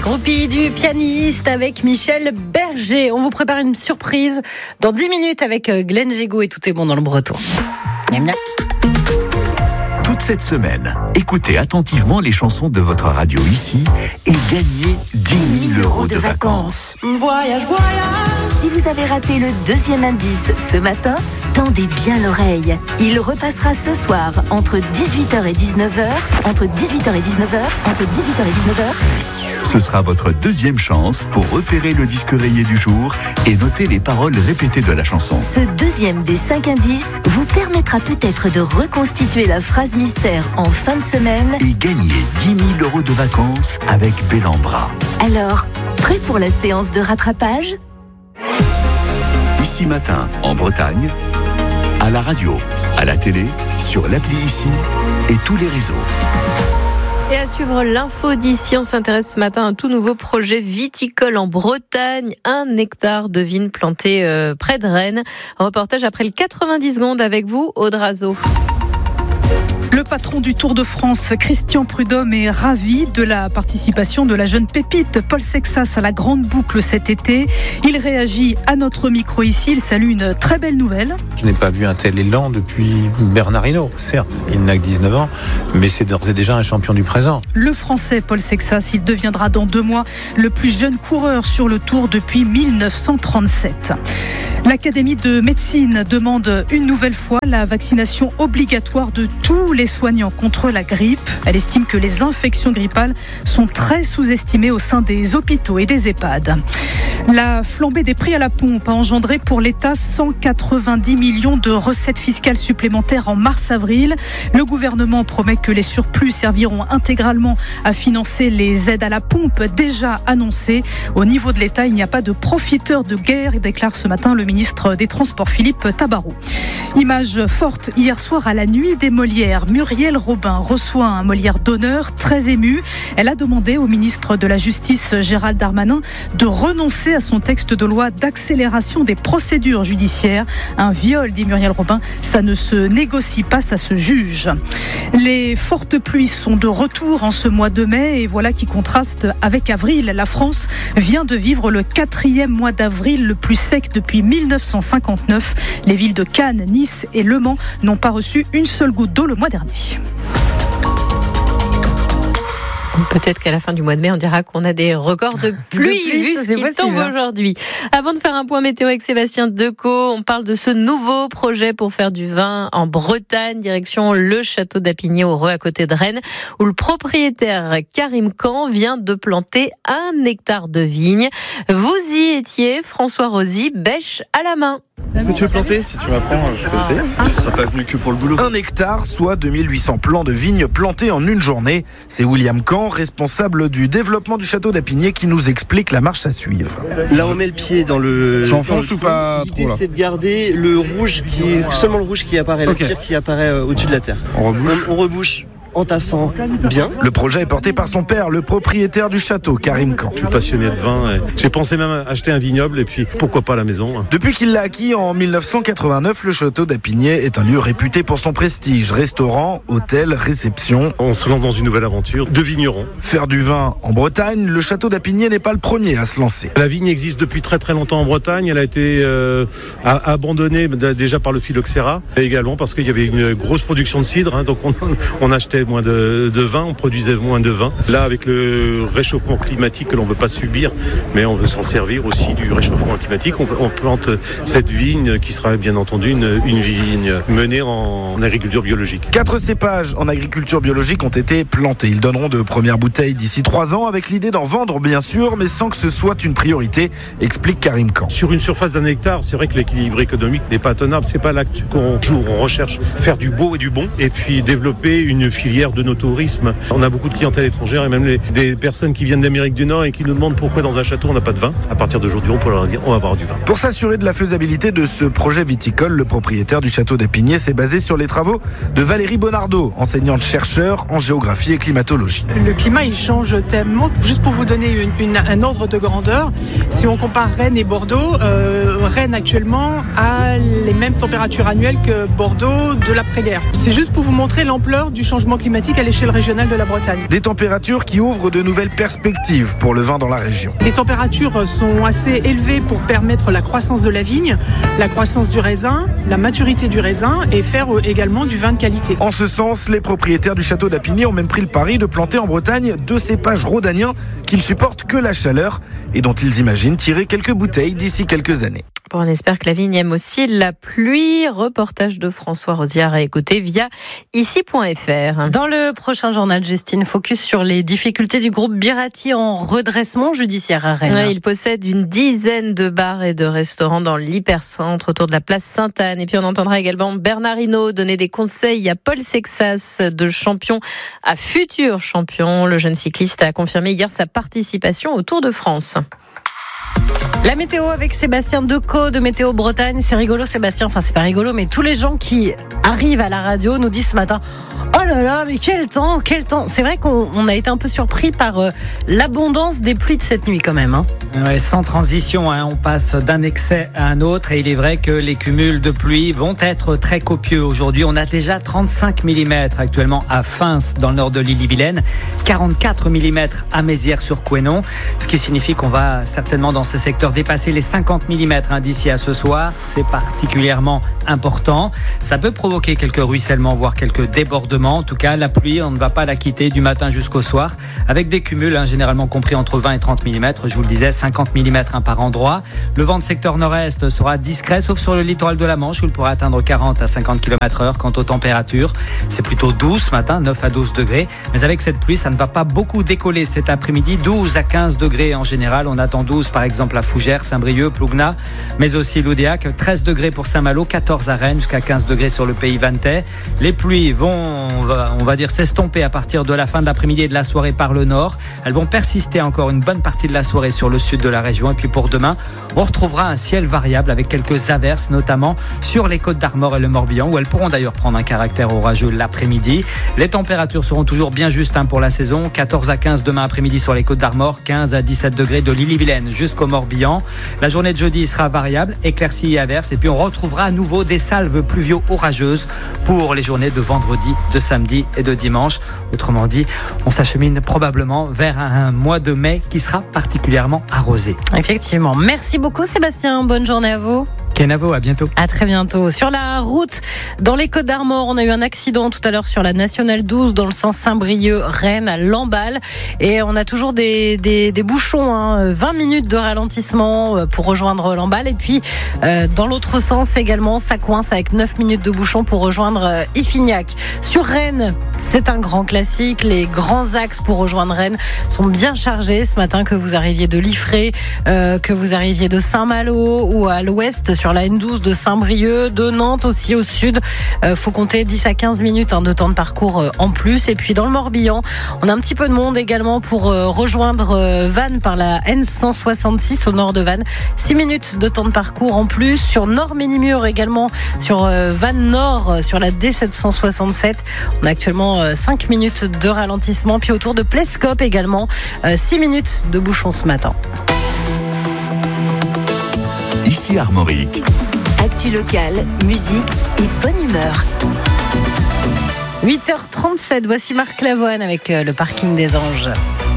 groupie du pianiste avec Michel Berger. On vous prépare une surprise dans 10 minutes avec Glenn Gégaud et Tout est bon dans le breton. Miam, miam. Toute cette semaine, écoutez attentivement les chansons de votre radio ici et gagnez 10 000 € de vacances. Voyage, voyage. Si vous avez raté le deuxième indice ce matin, tendez bien l'oreille. Il repassera ce soir entre 18h et 19h, entre 18h et 19h, entre 18h et 19h. Ce sera votre deuxième chance pour repérer le disque rayé du jour et noter les paroles répétées de la chanson. Ce deuxième des 5 indices vous permettra peut-être de reconstituer la phrase mystère en fin de semaine et gagner 10 000 € de vacances avec Bellambra. Alors, prêt pour la séance de rattrapage ? Ici Matin, en Bretagne, à la radio, à la télé, sur l'appli Ici et tous les réseaux. Et à suivre l'info d'ici, on s'intéresse ce matin à un tout nouveau projet viticole en Bretagne. 1 hectare de vignes plantées près de Rennes. Reportage après le 90 secondes avec vous, Aude Razo. Le patron du Tour de France, Christian Prudhomme, est ravi de la participation de la jeune pépite Paul Sexas à la grande boucle cet été. Il réagit à notre micro ici. Il salue une très belle nouvelle. Je n'ai pas vu un tel élan depuis Bernard Hinault. Certes, il n'a que 19 ans, mais c'est d'ores et déjà un champion du présent. Le Français Paul Sexas, il deviendra dans 2 mois le plus jeune coureur sur le Tour depuis 1937. L'Académie de médecine demande une nouvelle fois la vaccination obligatoire de tous les soignants contre la grippe. Elle estime que les infections grippales sont très sous-estimées au sein des hôpitaux et des EHPAD. La flambée des prix à la pompe a engendré pour l'État 190 millions de recettes fiscales supplémentaires en mars-avril. Le gouvernement promet que les surplus serviront intégralement à financer les aides à la pompe déjà annoncées. Au niveau de l'État, il n'y a pas de profiteurs de guerre, déclare ce matin le ministre des Transports Philippe Tabarot. Image forte hier soir à la Nuit des Molières. Muriel Robin reçoit un Molière d'honneur, très émue. Elle a demandé au ministre de la Justice Gérald Darmanin de renoncer à son texte de loi d'accélération des procédures judiciaires. Un viol, dit Muriel Robin, ça ne se négocie pas, ça se juge. Les fortes pluies sont de retour en ce mois de mai et voilà qui contraste avec avril. La France vient de vivre le 4e mois d'avril le plus sec depuis 1959. Les villes de Cannes, Nice et Le Mans n'ont pas reçu une seule goutte d'eau le mois dernier. Peut-être qu'à la fin du mois de mai, on dira qu'on a des records de pluie, vu ce qui tombe aujourd'hui. Avant de faire un point météo avec Sébastien Decaux, on parle de ce nouveau projet pour faire du vin en Bretagne, direction le château d'Apigné au Reux à côté de Rennes, où le propriétaire Karim Khan vient de planter 1 hectare de vignes. Vous y étiez, François Rosy, bêche à la main. Est-ce que tu veux planter ? Si tu m'apprends, je peux essayer. Tu ne seras pas venu que pour le boulot. 1 hectare, soit 2800 plants de vignes plantés en une journée. C'est William Khan, responsable du développement du château d'Apigné, qui nous explique la marche à suivre. Là, on met le pied dans le... J'enfonce ou pas trop là ? L'idée, c'est de garder le rouge, seulement le rouge qui apparaît, le cire qui apparaît au-dessus de la terre. On rebouche. En tassant bien. Le projet est porté par son père, le propriétaire du château, Karim Khan. Je suis passionné de vin. J'ai pensé même acheter un vignoble et puis pourquoi pas la maison. Depuis qu'il l'a acquis en 1989, le château d'Apigné est un lieu réputé pour son prestige. Restaurant, hôtel, réception. On se lance dans une nouvelle aventure de vigneron. Faire du vin en Bretagne, le château d'Apigné n'est pas le premier à se lancer. La vigne existe depuis très très longtemps en Bretagne. Elle a été abandonnée déjà par le phylloxéra et également parce qu'il y avait une grosse production de cidre. Donc on achetait moins de vin, on produisait moins de vin. Là, avec le réchauffement climatique que l'on ne veut pas subir, mais on veut s'en servir aussi du réchauffement climatique, on plante cette vigne qui sera bien entendu une vigne menée en agriculture biologique. 4 cépages en agriculture biologique ont été plantés. Ils donneront de premières bouteilles d'ici 3 ans, avec l'idée d'en vendre bien sûr, mais sans que ce soit une priorité, explique Karim Khan. Sur une surface d'1 hectare, c'est vrai que l'équilibre économique n'est pas tenable. C'est pas là qu'on joue. On recherche faire du beau et du bon, et puis développer une filière de nos tourismes. On a beaucoup de clientèle étrangère et même des personnes qui viennent d'Amérique du Nord et qui nous demandent pourquoi dans un château on n'a pas de vin. À partir d'aujourd'hui, on peut leur dire on va avoir du vin. Pour s'assurer de la faisabilité de ce projet viticole, le propriétaire du château d'Apigné s'est basé sur les travaux de Valérie Bonardo, enseignante-chercheur en géographie et climatologie. Le climat, il change tellement. Juste pour vous donner un ordre de grandeur, si on compare Rennes et Bordeaux, Rennes actuellement a les mêmes températures annuelles que Bordeaux de l'après-guerre. C'est juste pour vous montrer l'ampleur du changement climatique à l'échelle régionale de la Bretagne. Des températures qui ouvrent de nouvelles perspectives pour le vin dans la région. Les températures sont assez élevées pour permettre la croissance de la vigne, la croissance du raisin, la maturité du raisin et faire également du vin de qualité. En ce sens, les propriétaires du château d'Apigny ont même pris le pari de planter en Bretagne 2 cépages rhodaniens qui ne supportent que la chaleur et dont ils imaginent tirer quelques bouteilles d'ici quelques années. Bon, on espère que la vigne aime aussi la pluie. Reportage de François Rosière à écouter via ici.fr. Dans le prochain journal, Justine, focus sur les difficultés du groupe Birati en redressement judiciaire à Rennes. Ouais, il possède une dizaine de bars et de restaurants dans l'hypercentre autour de la place Sainte-Anne. Et puis on entendra également Bernard Hinault donner des conseils à Paul Sexas, de champion à futur champion. Le jeune cycliste a confirmé hier sa participation au Tour de France. La météo avec Sébastien Decaux de Météo Bretagne. C'est rigolo, Sébastien. Enfin, c'est pas rigolo, mais tous les gens qui arrivent à la radio nous disent ce matin: oh là là, mais quel temps, quel temps. C'est vrai qu'on a été un peu surpris par l'abondance des pluies de cette nuit quand même. Ouais, sans transition, on passe d'un excès à un autre. Et il est vrai que les cumuls de pluie vont être très copieux aujourd'hui. On a déjà 35 mm actuellement à Fins, dans le nord de l'Ille-et-Vilaine, 44 mm à Mézières-sur-Couesnon, ce qui signifie qu'on va certainement dans ce secteur dépasser les 50 mm d'ici à ce soir. C'est particulièrement important. Ça peut provoquer quelques ruissellements, voire quelques débordements. En tout cas, la pluie, on ne va pas la quitter du matin jusqu'au soir, avec des cumuls généralement compris entre 20 et 30 mm. Je vous le disais, 50 mm par endroit. Le vent de secteur nord-est sera discret, sauf sur le littoral de la Manche, où il pourra atteindre 40 à 50 km/h. Quant aux températures, c'est plutôt doux ce matin, 9 à 12 degrés. Mais avec cette pluie, ça ne va pas beaucoup décoller cet après-midi. 12 à 15 degrés en général. On attend 12 par exemple à Fougères, Saint-Brieuc, Plougna, mais aussi Loudéac. 13 degrés pour Saint-Malo, 14 à Rennes, jusqu'à 15 degrés sur le pays vantais. Les pluies vont, on va dire, s'estomper à partir de la fin de l'après-midi et de la soirée par le nord. Elles vont persister encore une bonne partie de la soirée sur le sud de la région. Et puis pour demain, on retrouvera un ciel variable avec quelques averses, notamment sur les Côtes d'Armor et le Morbihan, où elles pourront d'ailleurs prendre un caractère orageux l'après-midi. Les températures seront toujours bien justes pour la saison. 14 à 15 demain après-midi sur les Côtes d'Armor, 15 à 17 degrés de l'Ille-et-Vilaine jusqu'au Morbihan. La journée de jeudi sera variable, éclaircie et averses. Et puis on retrouvera à nouveau des salves pluvio-orageuses pour les journées de vendredi, de samedi et de dimanche. Autrement dit, on s'achemine probablement vers un mois de mai qui sera particulièrement arrosé. Effectivement. Merci beaucoup Sébastien. Bonne journée à vous. Kenavo, à bientôt. À très bientôt. Sur la route, dans les Côtes d'Armor, on a eu un accident tout à l'heure sur la Nationale 12 dans le sens Saint-Brieuc-Rennes à Lamballe. Et on a toujours des bouchons, 20 minutes de ralentissement pour rejoindre Lamballe. Et puis, dans l'autre sens également, ça coince avec 9 minutes de bouchon pour rejoindre Iffignac. Sur Rennes, c'est un grand classique. Les grands axes pour rejoindre Rennes sont bien chargés ce matin, que vous arriviez de Liffré, que vous arriviez de Saint-Malo ou à l'ouest sur la N12 de Saint-Brieuc, de Nantes aussi au sud. Faut compter 10 à 15 minutes de temps de parcours en plus. Et puis dans le Morbihan, on a un petit peu de monde également pour rejoindre Vannes par la N166 au nord de Vannes. 6 minutes de temps de parcours en plus. Sur Nord-Ménimur également, sur Vannes Nord, sur la D767. On a actuellement 5 minutes de ralentissement. Puis autour de Plescope également, 6 minutes de bouchon ce matin. Ici Armorique. Actu locale, musique et bonne humeur. 8h37, voici Marc Lavoine avec le parking des Anges.